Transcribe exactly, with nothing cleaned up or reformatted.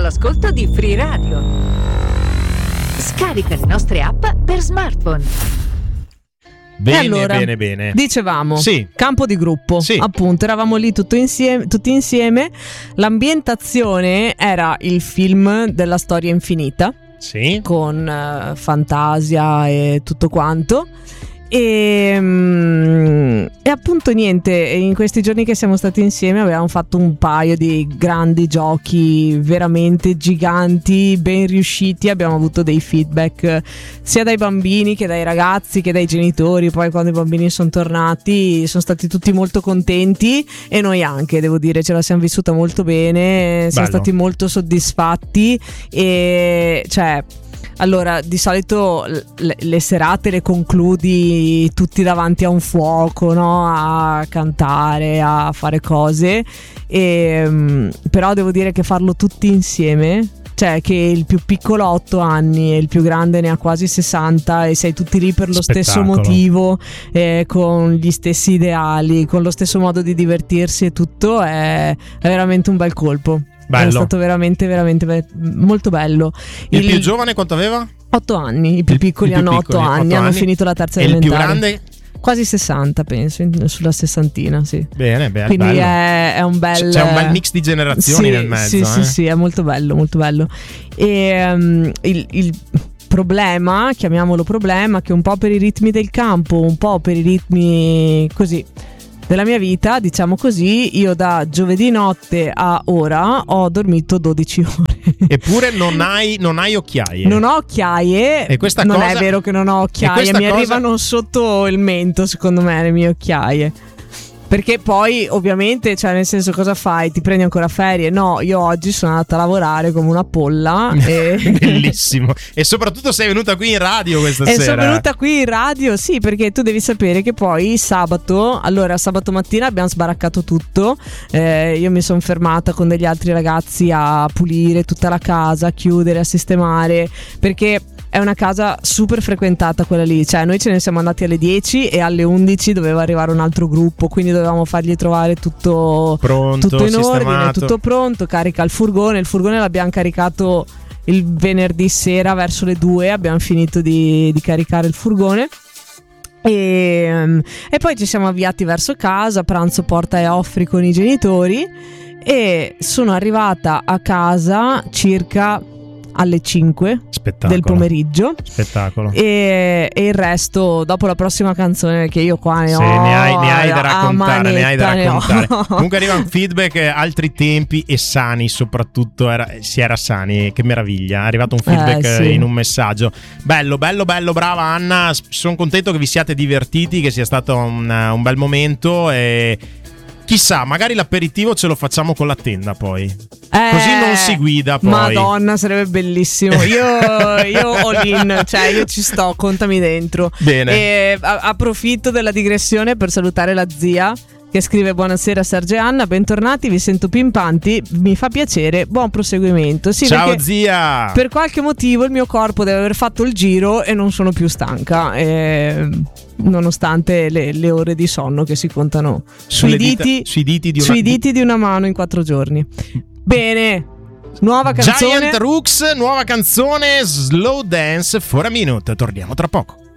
all'ascolto di Free Radio. Scarica le nostre app per smartphone. Bene, e allora, bene, bene. Dicevamo, sì. campo di gruppo, sì. appunto, eravamo lì tutto insieme, tutti insieme. L'ambientazione era il film della storia infinita, sì. con uh, fantasia e tutto quanto. E, um, e appunto niente, in questi giorni che siamo stati insieme abbiamo fatto un paio di grandi giochi veramente giganti, ben riusciti. Abbiamo avuto dei feedback sia dai bambini che dai ragazzi che dai genitori. Poi quando i bambini sono tornati sono stati tutti molto contenti, e noi anche, devo dire, ce la siamo vissuta molto bene. Siamo Bello. stati molto soddisfatti. E cioè, allora, di solito le, le serate le concludi tutti davanti a un fuoco, no? A cantare, a fare cose. E, però devo dire che farlo tutti insieme, cioè che il più piccolo ha otto anni e il più grande ne ha quasi sessanta, e sei tutti lì per lo Spettacolo. stesso motivo, eh, con gli stessi ideali, con lo stesso modo di divertirsi e tutto, è, è veramente un bel colpo. Bello. È stato veramente, veramente be- molto bello. Il, il più giovane quanto aveva? otto anni, i più Il- piccoli i più hanno piccoli, otto anni, otto hanno anni. finito la terza E il più elementare. grande? Quasi sessanta, penso, in- sulla sessantina, sì. Bene, bene. Quindi bello. è, è un bel... C'è un bel mix di generazioni sì, nel mezzo. Sì, eh? sì, sì, è molto bello, molto bello. E um, il... il problema, chiamiamolo problema, che un po' per i ritmi del campo, un po' per i ritmi così della mia vita, diciamo così, io da giovedì notte a ora ho dormito dodici ore. Eppure non hai, non hai occhiaie. Non ho occhiaie. E questa non cosa- è vero che non ho e occhiaie, questa mi cosa- arrivano sotto il mento, secondo me, le mie occhiaie. Perché poi ovviamente, cioè, nel senso, cosa fai? Ti prendi ancora ferie? No, io oggi sono andata a lavorare come una polla e... Bellissimo. E soprattutto sei venuta qui in radio questa E sera. sono venuta qui in radio, sì, perché tu devi sapere che poi sabato, allora sabato mattina abbiamo sbaraccato tutto, eh, io mi sono fermata con degli altri ragazzi a pulire tutta la casa, a chiudere, a sistemare, perché è una casa super frequentata quella lì, cioè noi ce ne siamo andati alle dieci e alle undici doveva arrivare un altro gruppo, quindi dovevamo fargli trovare tutto Pronto, tutto in ordine, sistemato. tutto pronto, carica il furgone, il furgone l'abbiamo caricato il venerdì sera verso le due, abbiamo finito di, di caricare il furgone. E, e poi ci siamo avviati verso casa, pranzo porta e offri con i genitori, e sono arrivata a casa circa alle cinque Spettacolo. del pomeriggio. Spettacolo. E, e il resto dopo la prossima canzone, che io qua ne Sì, ho ne hai, ne hai da a raccontare, ne hai da manetta, ne ho. raccontare. Comunque arrivano feedback, eh, altri tempi e sani, soprattutto era, si era sani, che meraviglia. È arrivato un feedback Eh, sì. eh, in un messaggio. Bello, bello, bello, brava Anna. Sono contento che vi siate divertiti, che sia stato un, un bel momento, e chissà, magari l'aperitivo ce lo facciamo con la tenda poi. Eh, Così non si guida poi. Madonna, sarebbe bellissimo. Io, io all in, cioè io ci sto, contami dentro. Bene. E a- approfitto della digressione per salutare la zia che scrive: buonasera Sergio e Anna, bentornati, vi sento pimpanti, mi fa piacere, buon proseguimento. Sì, Ciao perché zia. per qualche motivo il mio corpo deve aver fatto il giro e non sono più stanca, e, nonostante le, le ore di sonno che si contano sui Sulle dita- diti, sui diti di una- sui diti di una mano in quattro giorni. Bene, nuova canzone. Giant Rooks, nuova canzone Slow Dance for a Minute. Torniamo tra poco.